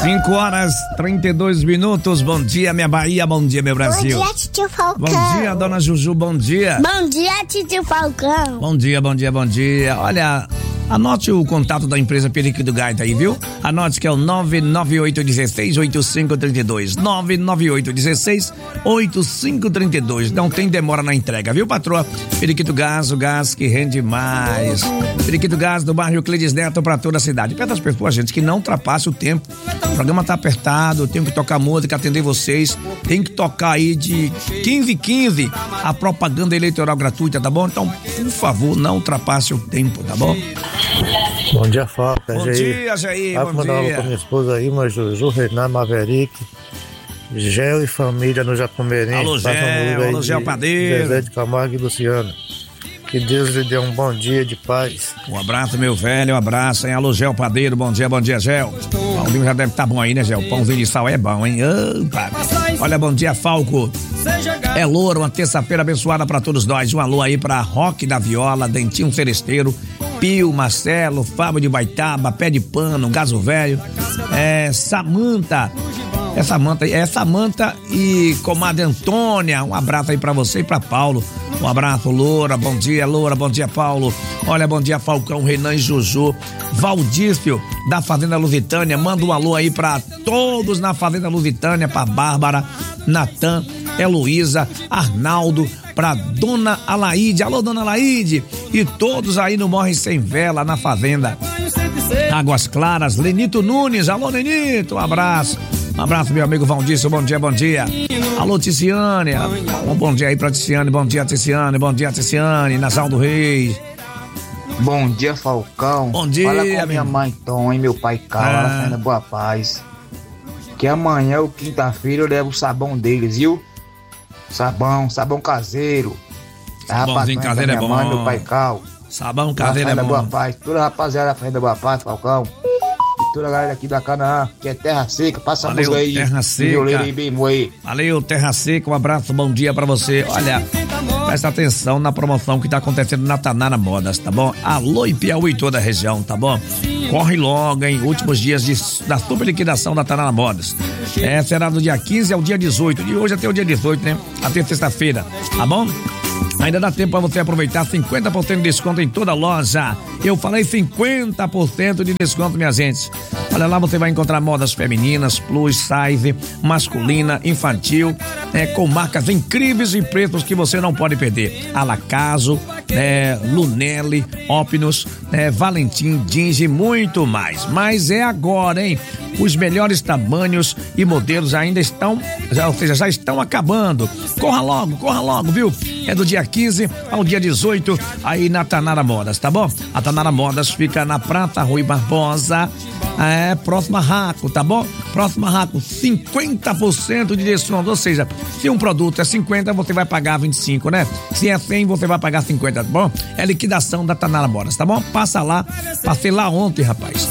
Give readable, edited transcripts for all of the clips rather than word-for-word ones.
5h32. Bom dia, minha Bahia. Bom dia, meu Brasil. Bom dia, tio Falcão. Bom dia, dona Juju. Bom dia. Bom dia, tio Falcão. Bom dia. Olha, anote o contato da empresa Periquito Gaita aí, viu? Anote que é o 99816-8532. 99816-8532. Não tem demora na entrega, viu, patroa? Periquito Gás, o gás que rende mais. Periquito Gás do bairro Euclides Neto pra toda a cidade. Pede às pessoas, gente, que não ultrapasse o tempo. O programa tá apertado, eu tenho que tocar música, atender vocês. Tem que tocar aí de 15h15 a propaganda eleitoral gratuita, tá bom? Então, por favor, não ultrapasse o tempo, tá bom? Bom dia, Falca. Bom dia, Jair. Bom mandar dia. Pra minha esposa aí, mas Juju, Renan, Maverick, Gel e família no Japomerim. Alô, Gel Padeiro. Zezé de Camargo e Luciano. Que Deus lhe dê um bom dia de paz. Um abraço, meu velho, um abraço, hein? Alô, Gel Padeiro, bom dia, Gel. O pãozinho já deve estar bom aí, né, Gel? O pãozinho de sal é bom, hein? Opa. Olha, bom dia, Falco. É louro, uma terça-feira abençoada pra todos nós. Um alô aí pra Roque da Viola, Dentinho Seresteiro, Pio, Marcelo, Fábio de Baitaba, Pé de Pano, Gaso Velho, Samanta. Samanta e comadre Antônia, um abraço aí pra você e pra Paulo. Um abraço, Loura, bom dia, Paulo. Olha, bom dia, Falcão, Renan e Juju. Valdício, da Fazenda Lusitânia, manda um alô aí pra todos na Fazenda Lusitânia, pra Bárbara, Natan, Heloísa, Arnaldo, pra Dona Alaide. Alô, Dona Alaide, e todos aí no Morre Sem Vela, na Fazenda Águas Claras, Lenito Nunes. Alô, Lenito, um abraço. Um abraço, meu amigo Valdício, bom dia. Alô, Ticiane, um bom dia aí pra Ticiane, bom dia, Ticiane, Nação do Reis. Bom dia, Falcão. Bom dia, fala com minha mãe Tom e meu pai Carlos, lá na Boa Paz. Que amanhã, ou quinta-feira, eu levo o sabão deles, viu? Sabão caseiro. Sabãozinho caseiro é bom. Minha mãe, meu pai Carlos. Sabão caseiro é bom. Boa Paz, toda a rapaziada da Fazenda Boa Paz, Falcão. Toda a galera aqui da Canaã, que é Terra Seca, passa a música aí. Terra Seca. Valeu, Terra Seca, um abraço, bom dia pra você. Olha, presta atenção na promoção que tá acontecendo na Tanara Modas, tá bom? Alô, em Piauí, toda a região, tá bom? Corre logo, hein? Últimos dias da super liquidação da Tanara Modas. Será do dia 15 ao dia 18, de hoje até o dia 18, né? Até sexta-feira, tá bom? Ainda dá tempo para você aproveitar 50% de desconto em toda a loja. Eu falei 50% de desconto, minha gente. Olha lá, você vai encontrar modas femininas, plus size, masculina, infantil, com marcas incríveis e preços que você não pode perder. Alacaso, Lunelli, Opnus, Valentim, Jeans e muito mais. Mas é agora, hein? Os melhores tamanhos e modelos ainda estão, já estão acabando. Corra logo, viu? É do dia 15 ao dia 18 aí na Tanara Modas, tá bom? A Tanara Modas fica na Prata Rui Barbosa, próxima Raco, tá bom? Próxima Raco, 50% de desconto, ou seja, se um produto é 50, você vai pagar 25, né? Se é 100, você vai pagar 50, tá bom? É liquidação da Tanara Modas, tá bom? Passa lá, passei lá ontem, rapaz.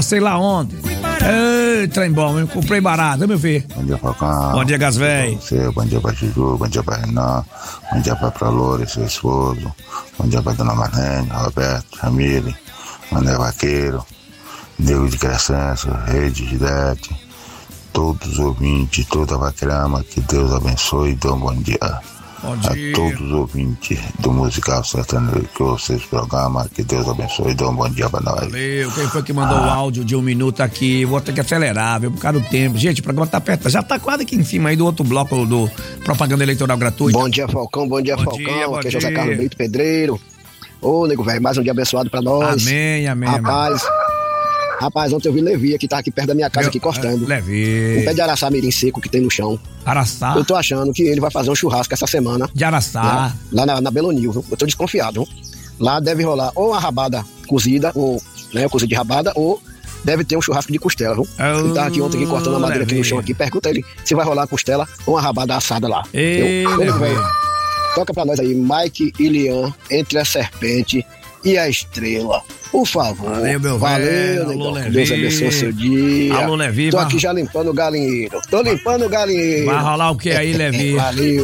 Ei, trem bom, eu comprei barato, meu filho. Bom dia, Falcão. Bom dia, Gasvéi. Bom dia pra Juju, bom dia pra Renan, bom dia pra Loura, seu esposo, bom dia pra Dona Marlene, Roberto, Jamile, Mané Vaqueiro, Nego de Crescença, Rede Gidete, todos os ouvintes, toda a Vaquerama, que Deus abençoe e dê um bom dia. Bom dia. A todos os ouvintes do Musical Sertanejo que vocês programam, que Deus abençoe e dê um bom dia pra nós. Valeu, quem foi que mandou o áudio de 1 minuto aqui? Vou ter que acelerar, viu, por causa do tempo. Gente, o programa tá perto, já tá quase aqui em cima aí do outro bloco do Propaganda Eleitoral Gratuita. Bom dia, Falcão, bom dia, Falcão. Aqui é José Carlos Brito Pedreiro. Ô, nego velho, mais um dia abençoado pra nós. Amém. Rapaz, ontem eu vi Levi, que tá aqui perto da minha casa, aqui cortando. Levi. Um pé de araçá mirim seco que tem no chão. Araçá? Eu tô achando que ele vai fazer um churrasco essa semana. De araçá? Lá na Belonil, viu? Eu tô desconfiado, viu? Lá deve rolar ou uma rabada cozida, ou cozida de rabada, ou deve ter um churrasco de costela, viu? Ele tá aqui ontem aqui cortando a madeira aqui no chão aqui. Pergunta ele se vai rolar costela ou uma rabada assada lá. Toca pra nós aí, Mike e Lian, Entre a Serpente e a Estrela. Por favor. Valeu, meu velho. Alô, Levi. Deus abençoe o seu dia. Alô, Levi. Tô aqui já limpando o galinheiro. Vai rolar o que aí, Levi? Valeu.